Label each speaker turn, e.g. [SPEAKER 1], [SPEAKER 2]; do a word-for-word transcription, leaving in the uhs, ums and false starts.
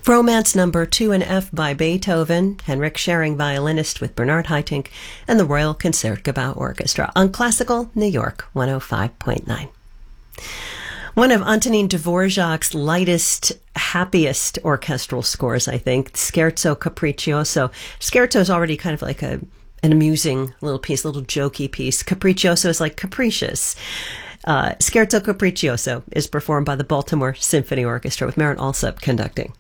[SPEAKER 1] Romance Number two in F by Beethoven, Henrik Schering violinist with Bernard Haitink, and the Royal Concertgebouw Orchestra on Classical New York one oh five point nine. One of Antonin Dvorak's lightest, happiest orchestral scores, I think, Scherzo Capriccioso. Scherzo is already kind of like a an amusing little piece, a little jokey piece. Capriccioso is like capricious. Uh, Scherzo Capriccioso is performed by the Baltimore Symphony Orchestra with Marin Alsop conducting.